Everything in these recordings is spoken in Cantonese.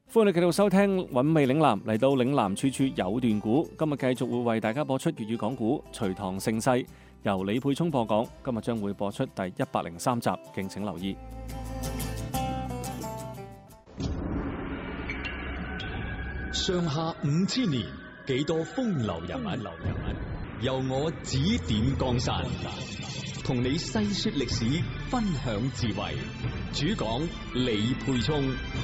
歡迎你繼續收聽韻味嶺南，嚟到嶺南處處有段古。今日繼續會為大家播出粵語講古《隋唐盛世》，由李沛聰播講。今日將會播出第103集，敬請留意。 上下5000年，幾多風流人物，由我指點江山，同你細說歷史，分享智慧。主講李沛聰。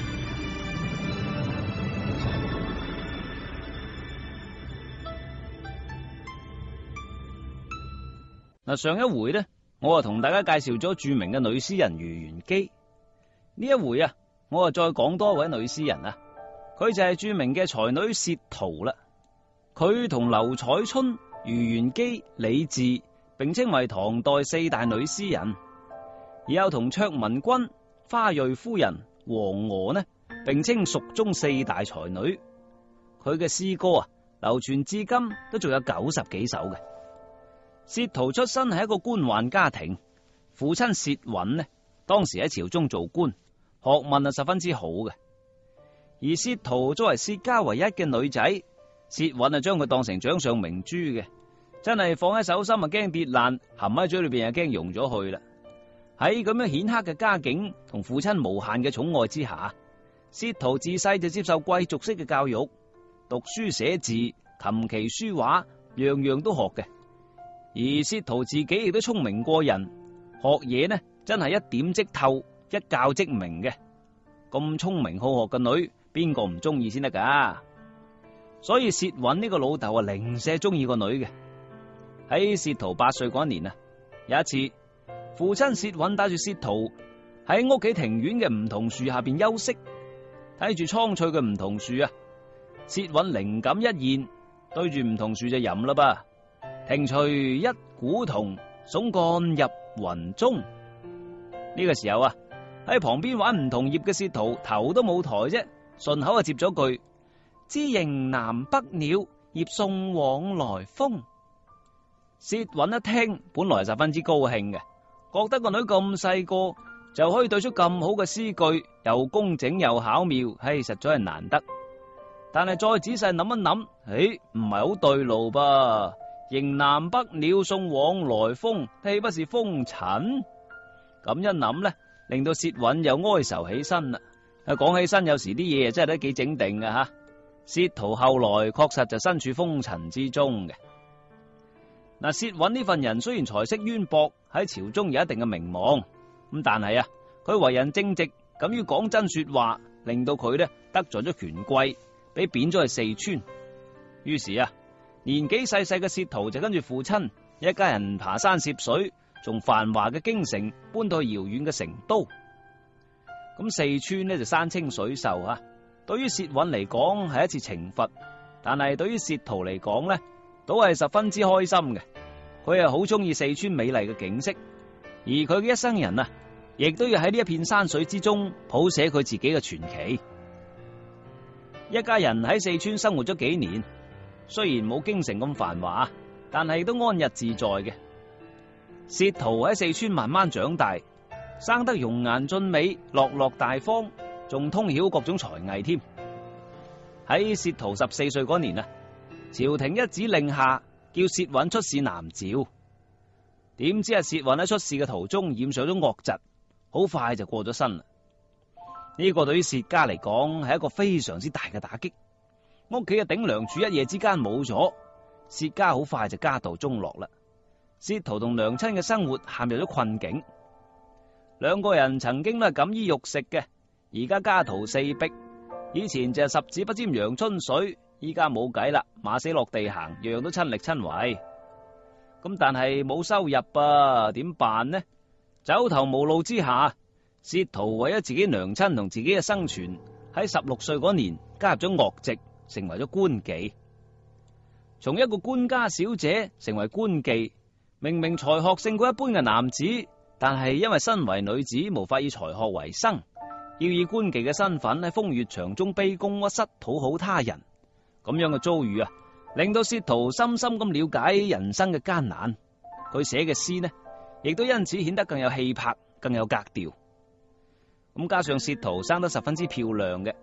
嗱，上一回呢，我同大家介紹咗著名嘅女詩人余元姬。呢一回啊，我再講多一位女詩人啊，佢就係著名嘅才女薛濤啦。佢同劉彩春、余元姬、李治並稱為唐代4大女詩人，而又同卓文君、花蕊夫人、黃娥呢並稱蜀中4大才女。佢嘅詩歌啊，流傳至今都仲有90幾首嘅。薛濤出身係一個官宦家庭，父親薛允呢，當時喺朝中做官，學問十分之好嘅。而薛濤作為薛家唯一嘅女仔，薛允將佢當成掌上明珠嘅，真係放喺手心驚跌爛，含喺嘴裏邊又驚溶咗去啦。喺咁樣顯赫嘅家境同父親無限嘅寵愛之下，薛濤自細就接受貴族式嘅教育，讀書寫字、琴棋書畫，樣樣都學嘅。而薛濤自己亦都聰明過人，學嘢呢真係一點即透，一教即明嘅。咁聰明好學嘅女，邊個唔中意先得噶？所以薛允呢個老豆啊，零舍中意個女嘅。喺薛濤8歲嗰年啊，有一次父親薛允帶住薛濤喺屋企庭院嘅梧桐樹下邊休息，睇住蒼翠嘅梧桐樹啊，薛允靈感一現，對住梧桐樹就吟啦噃。庭隨一古桐，聳幹入雲中。呢個時候啊，喺旁邊玩梧桐葉嘅薛濤頭都冇抬啫，順口就接咗句：知迎南北鳥，葉送往來風。薛允一聽，本來十分之高興嘅，覺得個女咁細個就可以對出咁好嘅詩句，又工整又巧妙，實在係難得。但係再仔細諗一諗，唔係好對路噃。迎南北鳥，送往來風，豈不是風塵？咁一諗呢，令到薛允又哀愁起身啦。講起身，有時啲嘢真係都幾整定嘅吓。薛濤後來確實就身處風塵之中嘅。嗱，薛允呢份人雖然才識淵博，喺朝中有一定嘅名望，咁但係啊，佢為人正直，敢於講真說話，令到佢呢得罪咗權貴，俾貶咗去四川。於是啊，年紀細細嘅薛濤就跟住父親一家人爬山涉水，從繁華嘅京城搬到去遙遠嘅成都。咁四川呢就山清水秀啊，對於薛允嚟講係一次懲罰，但係對於薛濤嚟講呢，都係十分之開心嘅。佢係好中意四川美麗嘅景色，而佢嘅一生人啊，亦都要喺呢一片山水之中譜寫佢自己嘅傳奇。一家人喺四川生活咗幾年。雖然冇京城咁繁華，但係都安逸自在嘅。薛濤喺四川慢慢長大，生得容顏俊美，落落大方，仲通曉各種才藝添。喺薛濤14歲嗰年啊，朝廷一指令下，叫薛允出使南詔。點知薛允喺出使嘅途中染上咗惡疾，好快就過咗身啦。呢個對於薛家嚟講係一個非常之大嘅打擊。屋企嘅頂梁柱一夜之間冇咗，薛家好快就家道中落啦。薛濤同娘親嘅生活陷入咗困境，兩個人曾經都係錦衣玉食嘅，而家家徒四壁。以前就係十指不沾陽春水，依家冇計啦，馬死落地行，樣樣都親力親為。咁但係冇收入噃，點辦呢？走投無路之下，薛濤為咗自己娘親同自己嘅生存，喺16歲嗰年加入咗樂籍，成為咗官妓。從一個官家小姐成為官妓，明明才學勝過一般嘅男子，但係因為身為女子無法以才學為生，要以官妓嘅身份喺風月場中卑躬屈膝討好他人。咁樣嘅遭遇啊，令到薛濤深深咁了解人生嘅艱難。佢寫嘅詩呢，亦都因此顯得更有氣魄，更有格調。咁加上薛濤生得十分之漂亮嘅，